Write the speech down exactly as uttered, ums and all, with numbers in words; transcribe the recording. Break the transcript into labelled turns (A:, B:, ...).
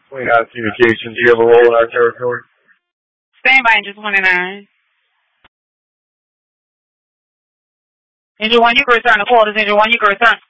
A: We have communications. Do you have a role in our territory?
B: Stand by, Angel twenty-nine. Angel one, you can return the call. This is Angel one, you can return.